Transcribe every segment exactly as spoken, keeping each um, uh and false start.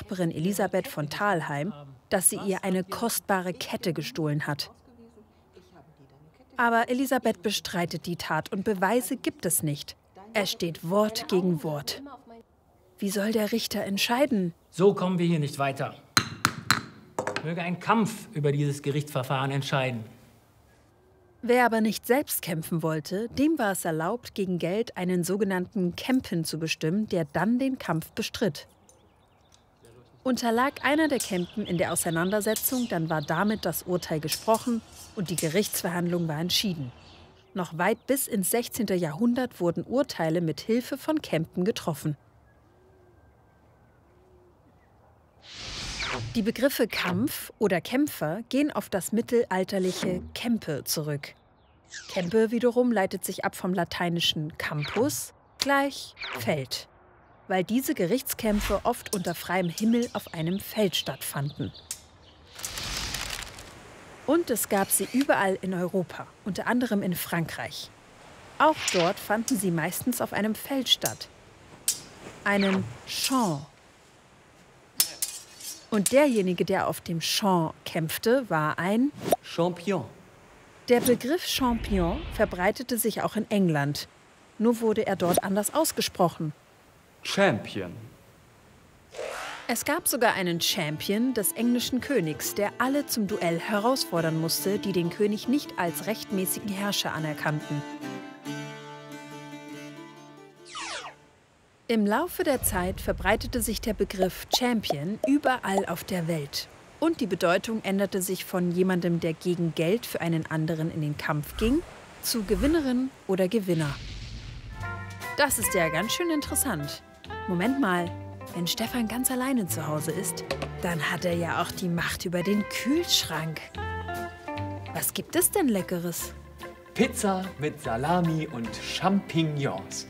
Nachbarin Elisabeth von Thalheim, dass sie ihr eine kostbare Kette gestohlen hat. Aber Elisabeth bestreitet die Tat und Beweise gibt es nicht. Es steht Wort gegen Wort. Wie soll der Richter entscheiden? So kommen wir hier nicht weiter. Möge ein Kampf über dieses Gerichtsverfahren entscheiden. Wer aber nicht selbst kämpfen wollte, dem war es erlaubt, gegen Geld einen sogenannten Kämpen zu bestimmen, der dann den Kampf bestritt. Unterlag einer der Kämpen in der Auseinandersetzung, dann war damit das Urteil gesprochen und die Gerichtsverhandlung war entschieden. Noch weit bis ins sechzehnte Jahrhundert wurden Urteile mit Hilfe von Kämpen getroffen. Die Begriffe Kampf oder Kämpfer gehen auf das mittelalterliche Campe zurück. Campe wiederum leitet sich ab vom lateinischen campus, gleich Feld, weil diese Gerichtskämpfe oft unter freiem Himmel auf einem Feld stattfanden. Und es gab sie überall in Europa, unter anderem in Frankreich. Auch dort fanden sie meistens auf einem Feld statt, einen Champ. Und derjenige, der auf dem Champ kämpfte, war ein Champion. Der Begriff Champion verbreitete sich auch in England. Nur wurde er dort anders ausgesprochen. Champion. Es gab sogar einen Champion des englischen Königs, der alle zum Duell herausfordern musste, die den König nicht als rechtmäßigen Herrscher anerkannten. Im Laufe der Zeit verbreitete sich der Begriff Champion überall auf der Welt. Und die Bedeutung änderte sich von jemandem, der gegen Geld für einen anderen in den Kampf ging, zu Gewinnerin oder Gewinner. Das ist ja ganz schön interessant. Moment mal, wenn Stefan ganz alleine zu Hause ist, dann hat er ja auch die Macht über den Kühlschrank. Was gibt es denn Leckeres? Pizza mit Salami und Champignons.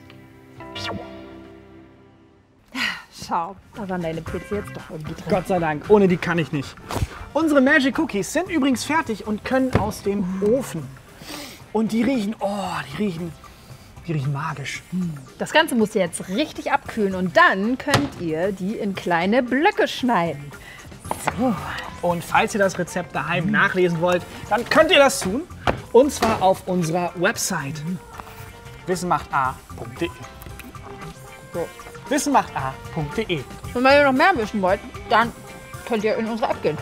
Schau, da waren deine Pizza jetzt doch irgendwie drin. Gott sei Dank, ohne die kann ich nicht. Unsere Magic Cookies sind übrigens fertig und können aus dem Ofen. Und die riechen, oh, die riechen, die riechen magisch. Das Ganze muss jetzt richtig abkühlen und dann könnt ihr die in kleine Blöcke schneiden. So. Und falls ihr das Rezept daheim nachlesen wollt, dann könnt ihr das tun. Und zwar auf unserer Website wissenmacht a punkt de. So. wissenmacht a punkt de. Und wenn ihr noch mehr wissen wollt, dann könnt ihr in unsere App gehen.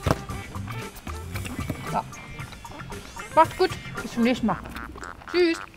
Ja. Macht's gut, bis zum nächsten Mal. Tschüss.